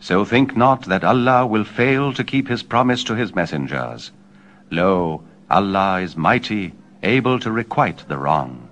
So think not that Allah will fail to keep his promise to his messengers. Lo, Allah is mighty, able to requite the wrong.